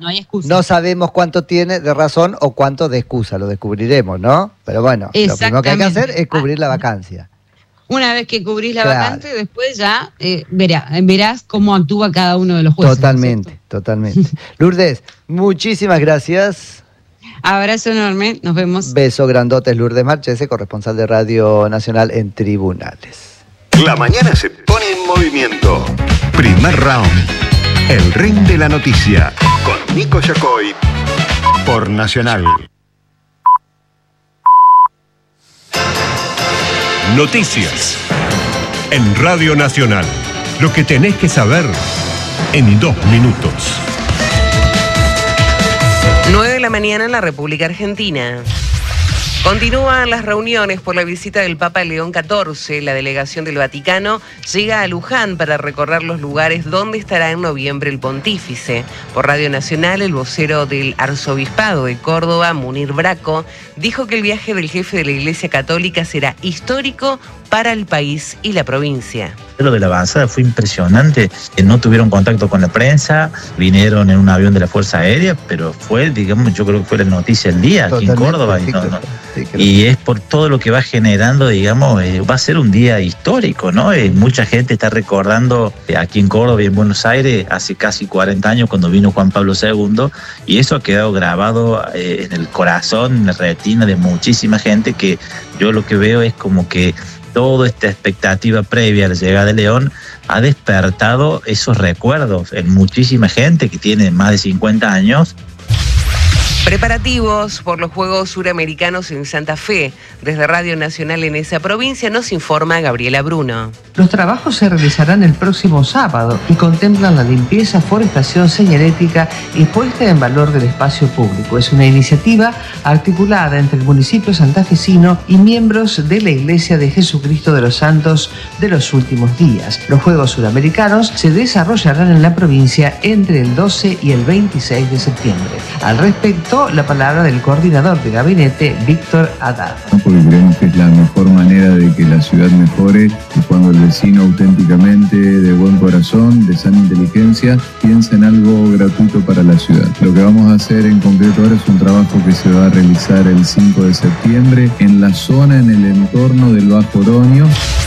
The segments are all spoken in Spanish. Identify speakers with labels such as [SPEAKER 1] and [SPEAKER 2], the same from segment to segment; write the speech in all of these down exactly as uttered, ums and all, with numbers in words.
[SPEAKER 1] no hay excusa.
[SPEAKER 2] No sabemos cuánto tiene de razón o cuánto de excusa, lo descubriremos, ¿no? Pero bueno, lo primero que hay que hacer es cubrir la vacancia.
[SPEAKER 1] Una vez que cubrís la
[SPEAKER 2] Claro.
[SPEAKER 1] vacante, después ya eh, verá, verás cómo actúa cada uno de los jueces.
[SPEAKER 2] Totalmente,
[SPEAKER 1] ¿no?
[SPEAKER 2] totalmente. Lourdes, muchísimas gracias.
[SPEAKER 1] Abrazo enorme, nos vemos.
[SPEAKER 2] Beso grandotes, Lourdes Marchese, corresponsal de Radio Nacional en Tribunales.
[SPEAKER 3] La mañana se pone en movimiento. Primer round. El ring de la noticia. Con Nico Yacoy. Por Nacional.
[SPEAKER 4] Noticias. En Radio Nacional. Lo que tenés que saber en dos minutos.
[SPEAKER 5] nueve de la mañana en la República Argentina. Continúan las reuniones por la visita del Papa León catorce. La delegación del Vaticano llega a Luján para recorrer los lugares donde estará en noviembre el pontífice. Por Radio Nacional, el vocero del Arzobispado de Córdoba, Munir Braco, dijo que el viaje del jefe de la Iglesia Católica será histórico para el país y la provincia.
[SPEAKER 6] Lo de la avanzada fue impresionante, no tuvieron contacto con la prensa, vinieron en un avión de la Fuerza Aérea, pero fue, digamos, yo creo que fue la noticia del día aquí en Córdoba. Y, no, no, y es por todo lo que va generando, digamos, eh, va a ser un día histórico, ¿no? Eh, mucha gente está recordando eh, aquí en Córdoba y en Buenos Aires hace casi cuarenta años cuando vino Juan Pablo segundo, y eso ha quedado grabado eh, en el corazón, en la retina de muchísima gente, que yo lo que veo es como que toda esta expectativa previa a la llegada de León ha despertado esos recuerdos en muchísima gente que tiene más de cincuenta años.
[SPEAKER 5] Preparativos por los Juegos Suramericanos en Santa Fe. Desde Radio Nacional en esa provincia nos informa Gabriela Bruno.
[SPEAKER 7] Los trabajos se realizarán el próximo sábado y contemplan la limpieza, forestación señalética y puesta en valor del espacio público. Es una iniciativa articulada entre el municipio santafesino y miembros de la Iglesia de Jesucristo de los Santos de los Últimos Días. Los Juegos Suramericanos se desarrollarán en la provincia entre el doce y el veintiséis de septiembre. Al respecto, la palabra del coordinador de gabinete, Víctor Haddad.
[SPEAKER 8] Porque creemos que es la mejor manera de que la ciudad mejore, y cuando el vecino auténticamente, de buen corazón, de sana inteligencia, piensa en algo gratuito para la ciudad. Lo que vamos a hacer en concreto ahora es un trabajo que se va a realizar el cinco de septiembre en la zona, en el entorno del Bajo Oroño.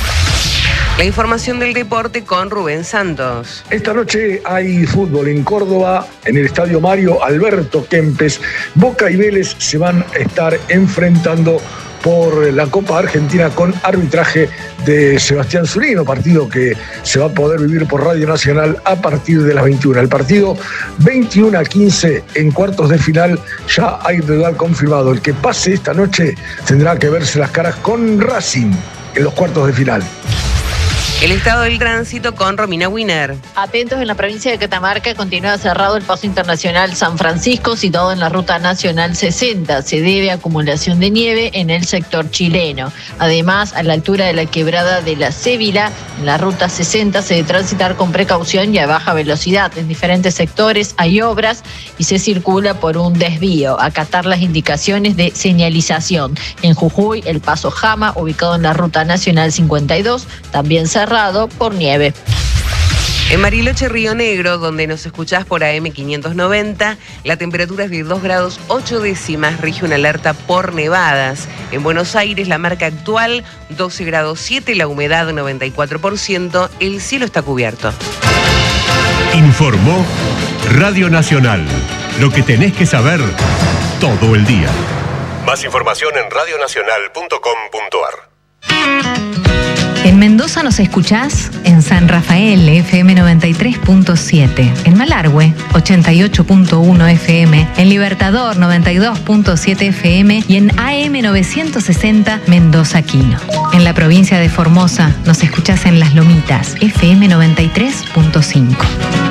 [SPEAKER 5] La información del deporte con Rubén Santos.
[SPEAKER 9] Esta noche hay fútbol en Córdoba, en el estadio Mario Alberto Kempes. Boca y Vélez se van a estar enfrentando por la Copa Argentina con arbitraje de Sebastián Zurino, partido que se va a poder vivir por Radio Nacional a partir de las veintiuna. El partido veintiuno a quince en cuartos de final, ya hay rival confirmado. El que pase esta noche tendrá que verse las caras con Racing en los cuartos de final.
[SPEAKER 5] El estado del tránsito con Romina Wiener.
[SPEAKER 10] Atentos, en la provincia de Catamarca continúa cerrado el paso internacional San Francisco, situado en la ruta nacional sesenta. Se debe a acumulación de nieve en el sector chileno. Además, a la altura de la quebrada de la Cébila, en la ruta sesenta se debe transitar con precaución y a baja velocidad. En diferentes sectores hay obras y se circula por un desvío. Acatar las indicaciones de señalización. En Jujuy, el paso Jama, ubicado en la ruta nacional cincuenta y dos, también cerrado por nieve.
[SPEAKER 5] En Bariloche, Río Negro, donde nos escuchás por A M quinientos noventa, la temperatura es de dos grados ocho décimas, rige una alerta por nevadas. En Buenos Aires, la marca actual doce grados siete, la humedad noventa y cuatro por ciento, el cielo está cubierto.
[SPEAKER 4] Informó Radio Nacional. Lo que tenés que saber todo el día. Más información en radio nacional punto com punto ar.
[SPEAKER 11] En Mendoza nos escuchás en San Rafael, F M noventa y tres punto siete, en Malargüe, ochenta y ocho punto uno F M, en Libertador, noventa y dos punto siete F M y en A M novecientos sesenta Mendoza Quino. En la provincia de Formosa nos escuchás en Las Lomitas, F M noventa y tres punto cinco.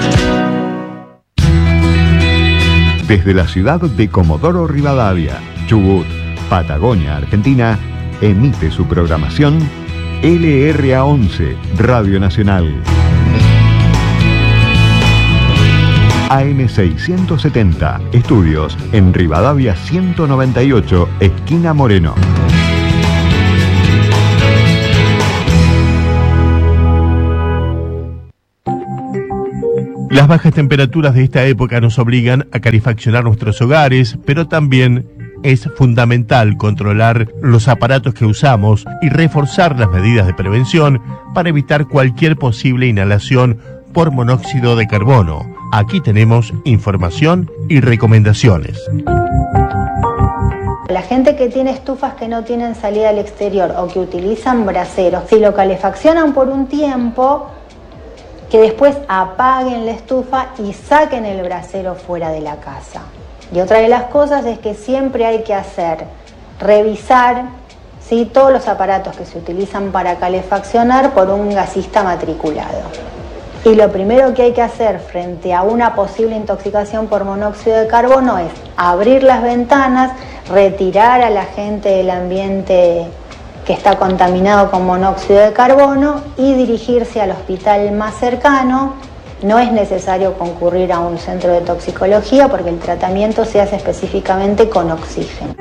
[SPEAKER 3] Desde la ciudad de Comodoro Rivadavia, Chubut, Patagonia, Argentina, emite su programación L R A once, Radio Nacional. A M seiscientos setenta, estudios en Rivadavia ciento noventa y ocho, esquina Moreno.
[SPEAKER 12] Las bajas temperaturas de esta época nos obligan a calefaccionar nuestros hogares, pero también es fundamental controlar los aparatos que usamos y reforzar las medidas de prevención para evitar cualquier posible inhalación por monóxido de carbono. Aquí tenemos información y recomendaciones.
[SPEAKER 13] La gente que tiene estufas que no tienen salida al exterior o que utilizan braseros, si lo calefaccionan por un tiempo, que después apaguen la estufa y saquen el brasero fuera de la casa. Y otra de las cosas es que siempre hay que hacer, revisar, ¿sí?, todos los aparatos que se utilizan para calefaccionar por un gasista matriculado. Y lo primero que hay que hacer frente a una posible intoxicación por monóxido de carbono es abrir las ventanas, retirar a la gente del ambiente que está contaminado con monóxido de carbono y dirigirse al hospital más cercano. No es necesario concurrir a un centro de toxicología porque el tratamiento se hace específicamente con oxígeno.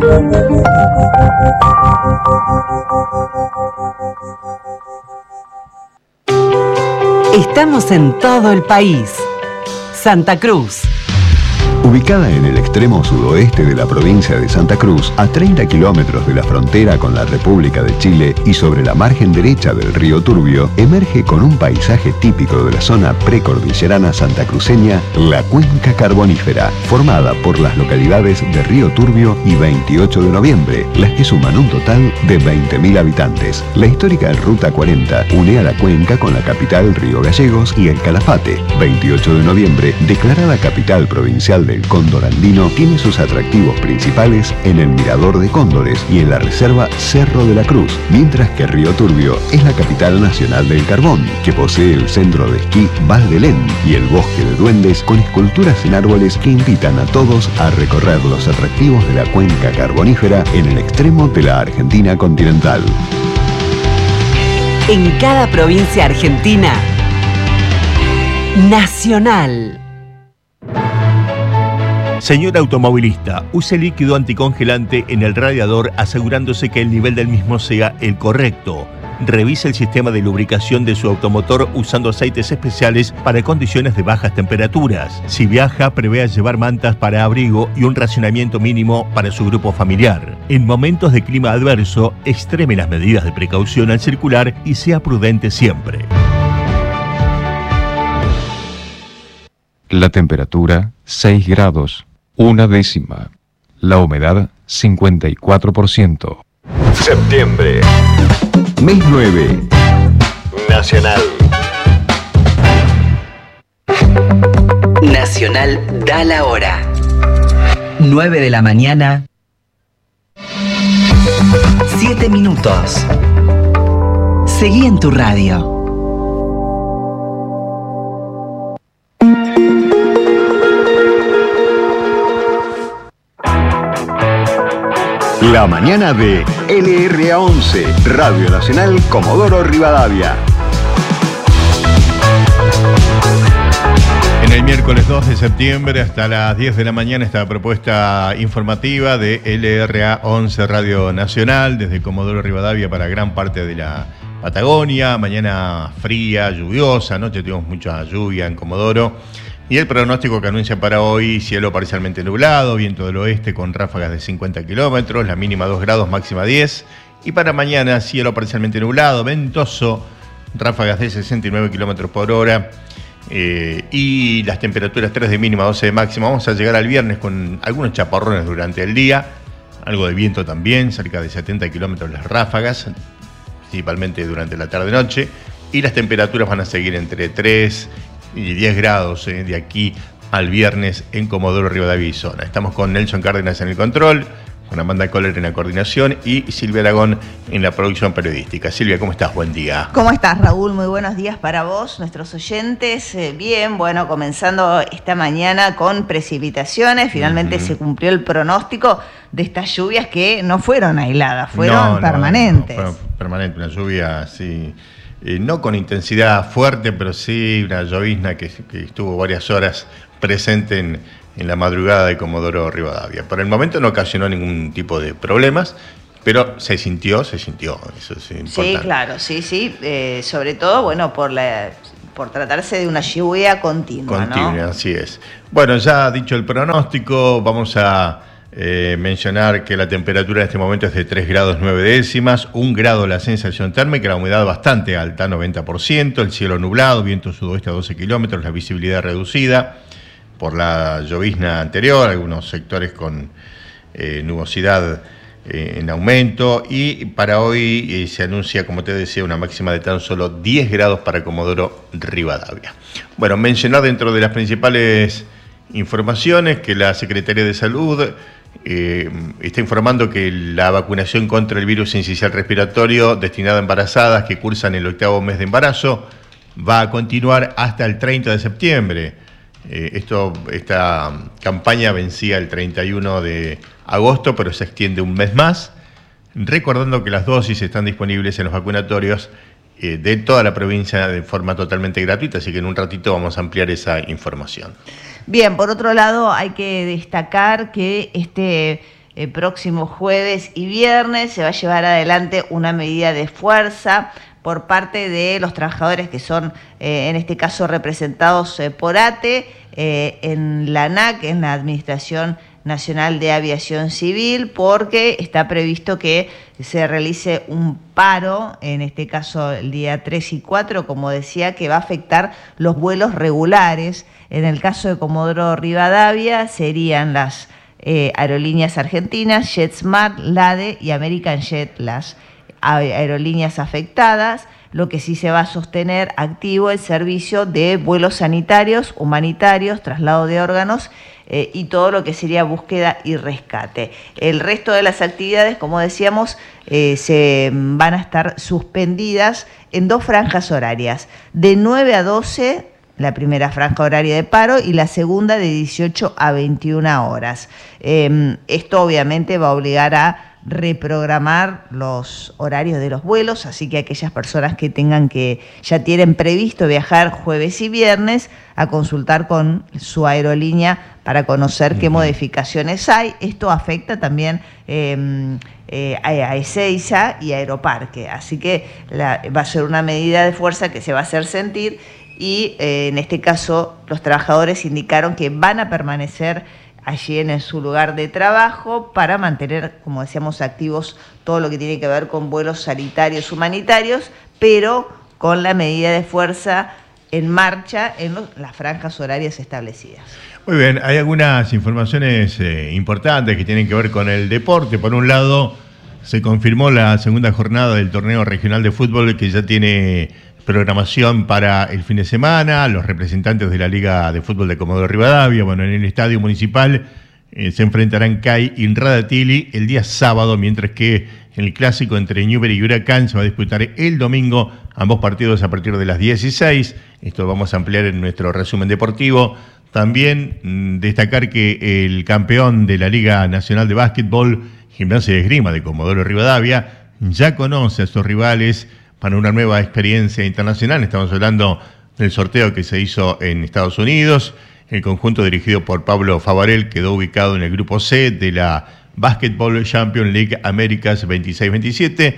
[SPEAKER 14] Estamos en todo el país. Santa Cruz.
[SPEAKER 3] Ubicada en el extremo sudoeste de la provincia de Santa Cruz, a treinta kilómetros de la frontera con la República de Chile y sobre la margen derecha del río Turbio, emerge con un paisaje típico de la zona precordillerana santacruceña, la Cuenca Carbonífera, formada por las localidades de Río Turbio y veintiocho de noviembre, las que suman un total de veinte mil habitantes. La histórica Ruta cuarenta une a la cuenca con la capital Río Gallegos y el Calafate. veintiocho de noviembre, declarada capital provincial de El Cóndor Andino, tiene sus atractivos principales en el Mirador de Cóndores y en la reserva Cerro de la Cruz, mientras que Río Turbio es la capital nacional del carbón, que posee el centro de esquí Val de Lén y el bosque de duendes con esculturas en árboles que invitan a todos a recorrer los atractivos de la cuenca carbonífera en el extremo de la Argentina continental.
[SPEAKER 14] En cada provincia argentina, Nacional.
[SPEAKER 12] Señor automovilista, use líquido anticongelante en el radiador asegurándose que el nivel del mismo sea el correcto. Revise el sistema de lubricación de su automotor usando aceites especiales para condiciones de bajas temperaturas. Si viaja, prevea llevar mantas para abrigo y un racionamiento mínimo para su grupo familiar. En momentos de clima adverso, extreme las medidas de precaución al circular y sea prudente siempre.
[SPEAKER 15] La temperatura, seis grados. Una décima. La humedad, cincuenta y cuatro por ciento.
[SPEAKER 3] Septiembre. Mes nueve. Nacional.
[SPEAKER 14] Nacional da la hora. nueve de la mañana. siete minutos. Seguí en tu radio.
[SPEAKER 3] La mañana de L R A once, Radio Nacional Comodoro Rivadavia.
[SPEAKER 12] En el miércoles dos de septiembre hasta las diez de la mañana esta propuesta informativa de L R A once Radio Nacional desde Comodoro Rivadavia para gran parte de la Patagonia. Mañana fría, lluviosa, anoche tuvimos mucha lluvia en Comodoro. Y el pronóstico que anuncia para hoy, cielo parcialmente nublado, viento del oeste con ráfagas de cincuenta kilómetros, la mínima dos grados, máxima diez. Y para mañana, cielo parcialmente nublado, ventoso, ráfagas de sesenta y nueve kilómetros por hora. Eh, y las temperaturas tres de mínima, doce de máxima. Vamos a llegar al viernes con algunos chaparrones durante el día, algo de viento también, cerca de setenta kilómetros las ráfagas, principalmente durante la tarde-noche. Y las temperaturas van a seguir entre tres y diez grados eh, de aquí al viernes en Comodoro Rivadavia y zona. Estamos con Nelson Cárdenas en el control, con Amanda Kohler en la coordinación y Silvia Aragón en la producción periodística. Silvia, ¿cómo estás? Buen día.
[SPEAKER 16] ¿Cómo estás, Raúl? Muy buenos días para vos, nuestros oyentes. Eh, bien, bueno, comenzando esta mañana con precipitaciones. Finalmente uh-huh. se cumplió el pronóstico de estas lluvias que no fueron aisladas, fueron no, permanentes. No, no, fueron
[SPEAKER 12] permanentes, una lluvia así... Eh, no con intensidad fuerte, pero sí una llovizna que, que estuvo varias horas presente en, en la madrugada de Comodoro Rivadavia. Por el momento no ocasionó ningún tipo de problemas, pero se sintió, se sintió, eso es importante.
[SPEAKER 16] Sí, claro, sí, sí, eh, sobre todo, bueno, por la por tratarse de una lluvia continua,
[SPEAKER 12] Continua,
[SPEAKER 16] ¿no?
[SPEAKER 12] Así es. Bueno, ya dicho el pronóstico, vamos a eh, mencionar que la temperatura en este momento es de tres grados nueve décimas, un grado la sensación térmica, la humedad bastante alta, noventa por ciento, el cielo nublado, viento sudoeste a doce kilómetros, la visibilidad reducida por la llovizna anterior, algunos sectores con eh, nubosidad eh, en aumento, y para hoy eh, se anuncia, como te decía, una máxima de tan solo diez grados para Comodoro Rivadavia. Bueno, mencionar dentro de las principales informaciones que la Secretaría de Salud eh, está informando que la vacunación contra el virus sincicial respiratorio destinada a embarazadas que cursan el octavo mes de embarazo va a continuar hasta el treinta de septiembre. Eh, esto, esta campaña vencía el treinta y uno de agosto, pero se extiende un mes más, recordando que las dosis están disponibles en los vacunatorios eh, de toda la provincia de forma totalmente gratuita, así que en un ratito vamos a ampliar esa información.
[SPEAKER 16] Bien, por otro lado hay que destacar que este eh, próximo jueves y viernes se va a llevar adelante una medida de fuerza por parte de los trabajadores que son, eh, en este caso, representados eh, por A T E, eh, en la ANAC, en la Administración Nacional de Aviación Civil, porque está previsto que se realice un paro, en este caso el día tres y cuatro, como decía, que va a afectar los vuelos regulares. En el caso de Comodoro Rivadavia serían las eh, aerolíneas argentinas, JetSmart, LADE y American Jet, las aerolíneas afectadas. Lo que sí se va a sostener activo el servicio de vuelos sanitarios, humanitarios, traslado de órganos eh, y todo lo que sería búsqueda y rescate. El resto de las actividades, como decíamos, eh, se van a estar suspendidas en dos franjas horarias, de nueve a doce, la primera franja horaria de paro, y la segunda de dieciocho a veintiuna horas. Eh, esto obviamente va a obligar a reprogramar los horarios de los vuelos, así que aquellas personas que tengan que, ya tienen previsto viajar jueves y viernes, a consultar con su aerolínea para conocer uh-huh. qué modificaciones hay. Esto afecta también eh, eh, a Ezeiza y a Aeroparque, así que la, va a ser una medida de fuerza que se va a hacer sentir y eh, en este caso los trabajadores indicaron que van a permanecer allí en su lugar de trabajo para mantener, como decíamos, activos todo lo que tiene que ver con vuelos sanitarios, humanitarios, pero con la medida de fuerza en marcha en los, las franjas horarias establecidas.
[SPEAKER 12] Muy bien, hay algunas informaciones eh, importantes que tienen que ver con el deporte. Por un lado, se confirmó la segunda jornada del torneo regional de fútbol que ya tiene programación para el fin de semana. Los representantes de la Liga de Fútbol de Comodoro Rivadavia, bueno, en el Estadio Municipal eh, se enfrentarán C A I y Radatili el día sábado, mientras que el clásico entre Newbery y Huracán se va a disputar el domingo, ambos partidos a partir de las dieciséis. Esto vamos a ampliar en nuestro resumen deportivo. También mmm, destacar que el campeón de la Liga Nacional de Básquetbol, Gimnasia y Esgrima de Comodoro Rivadavia, ya conoce a sus rivales para una nueva experiencia internacional. Estamos hablando del sorteo que se hizo en Estados Unidos. El conjunto dirigido por Pablo Favarel quedó ubicado en el grupo C de la Basketball Champions League Américas veintiséis veintisiete.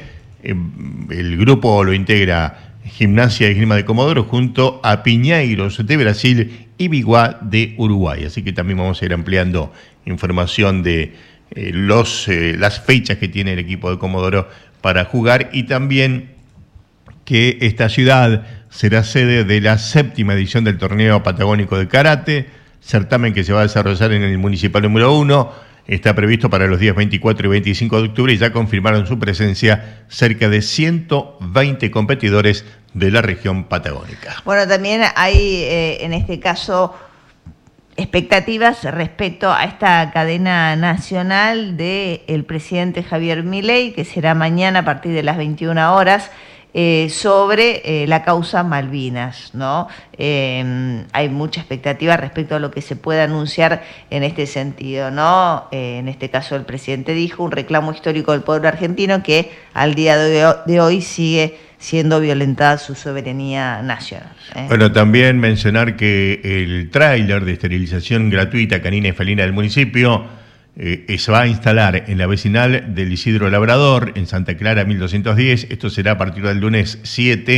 [SPEAKER 12] El grupo lo integra Gimnasia y Esgrima de Comodoro junto a Piñeiros de Brasil y Biguá de Uruguay. Así que también vamos a ir ampliando información de eh, los, eh, las fechas que tiene el equipo de Comodoro para jugar, y también que esta ciudad será sede de la séptima edición del Torneo Patagónico de Karate, certamen que se va a desarrollar en el Municipal número uno. Está previsto para los días veinticuatro y veinticinco de octubre y ya confirmaron su presencia cerca de ciento veinte competidores de la región patagónica.
[SPEAKER 16] Bueno, también hay eh, en este caso expectativas respecto a esta cadena nacional del presidente Javier Milei, que será mañana a partir de las veintiuna horas, Eh, sobre eh, la causa Malvinas, ¿no? Eh, hay mucha expectativa respecto a lo que se pueda anunciar en este sentido, ¿no? Eh, en este caso el presidente dijo un reclamo histórico del pueblo argentino que al día de hoy, de hoy sigue siendo violentada su soberanía nacional. ¿eh?
[SPEAKER 12] Bueno, también mencionar que el tráiler de esterilización gratuita canina y felina del municipio Eh, se va a instalar en la vecinal del Isidro Labrador, en Santa Clara mil doscientos diez. Esto será a partir del lunes siete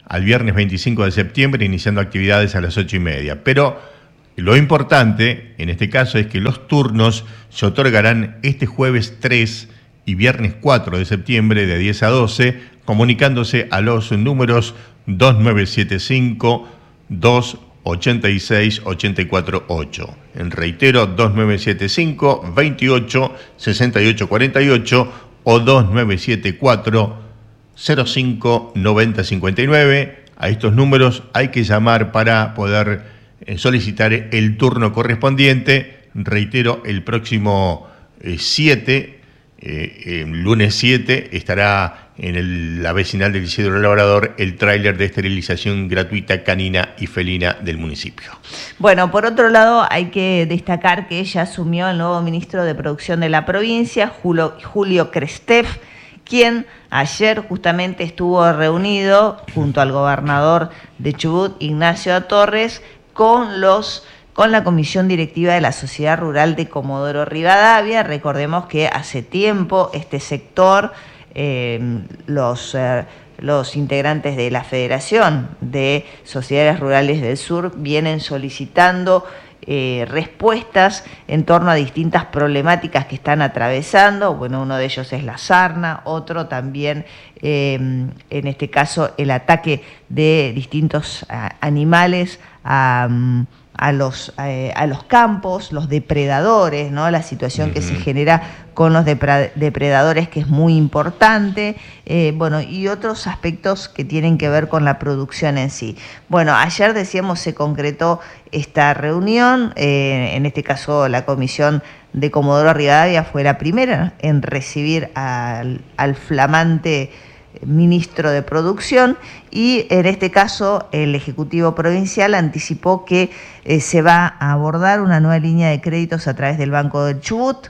[SPEAKER 12] al viernes veinticinco de septiembre, iniciando actividades a las ocho y media. Pero lo importante en este caso es que los turnos se otorgarán este jueves tres y viernes cuatro de septiembre de diez a doce, comunicándose a los números dos nueve siete cinco, dos ocho seis, ocho cuatro ocho. En reitero, dos nueve siete cinco, veintiocho, sesenta y ocho cuarenta y ocho o dos nueve siete cuatro, cero cinco, noventa cincuenta y nueve. A estos números hay que llamar para poder eh, solicitar el turno correspondiente. Reitero, el próximo eh, siete, eh, eh, lunes siete, estará en el, la vecinal del Isidro Labrador el tráiler de esterilización gratuita canina y felina del municipio.
[SPEAKER 16] Bueno, por otro lado, hay que destacar que ella asumió el nuevo ministro de Producción de la provincia, Julio, Julio Krestev, quien ayer justamente estuvo reunido junto al gobernador de Chubut, Ignacio Torres, con los con la comisión directiva de la Sociedad Rural de Comodoro Rivadavia. Recordemos que hace tiempo este sector, eh, los, eh, los integrantes de la Federación de Sociedades Rurales del Sur vienen solicitando eh, respuestas en torno a distintas problemáticas que están atravesando. Bueno, uno de ellos es la sarna, otro también, eh, en este caso, el ataque de distintos a, animales a... A los, eh, a los campos, los depredadores, ¿no? La situación uh-huh. que se genera con los depra- depredadores, que es muy importante, eh, bueno, y otros aspectos que tienen que ver con la producción en sí. Bueno, ayer decíamos se concretó esta reunión, eh, en este caso la comisión de Comodoro Rivadavia fue la primera en recibir al, al flamante ministro de Producción, y en este caso el Ejecutivo Provincial anticipó que eh, se va a abordar una nueva línea de créditos a través del Banco del Chubut,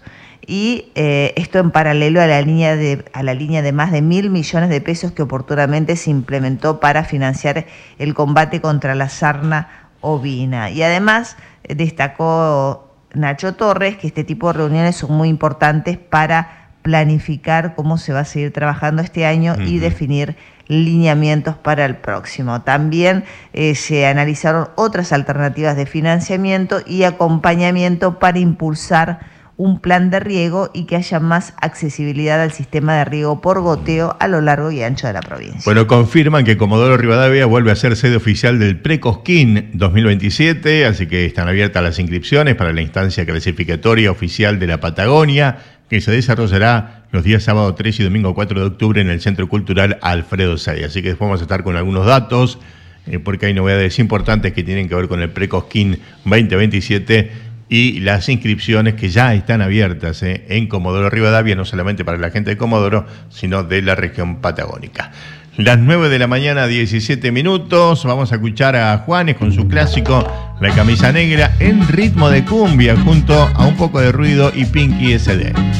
[SPEAKER 16] y eh, esto en paralelo a la línea de a la línea de más de mil millones de pesos que oportunamente se implementó para financiar el combate contra la sarna ovina. Y además eh, destacó Nacho Torres que este tipo de reuniones son muy importantes para planificar cómo se va a seguir trabajando este año uh-huh. y definir lineamientos para el próximo. También eh, se analizaron otras alternativas de financiamiento y acompañamiento para impulsar un plan de riego y que haya más accesibilidad al sistema de riego por goteo a lo largo y ancho de la provincia.
[SPEAKER 12] Bueno, confirman que Comodoro Rivadavia vuelve a ser sede oficial del Precosquín dos mil veintisiete, así que están abiertas las inscripciones para la instancia clasificatoria oficial de la Patagonia, que se desarrollará los días sábado tres y domingo cuatro de octubre en el Centro Cultural Alfredo Say. Así que después vamos a estar con algunos datos, eh, porque hay novedades importantes que tienen que ver con el Precosquín veinte veintisiete y las inscripciones que ya están abiertas eh, en Comodoro Rivadavia, no solamente para la gente de Comodoro, sino de la región patagónica. Las nueve de la mañana, diecisiete minutos, vamos a escuchar a Juanes con su clásico La Camisa Negra en ritmo de cumbia, junto a un poco de ruido y Pinky S D.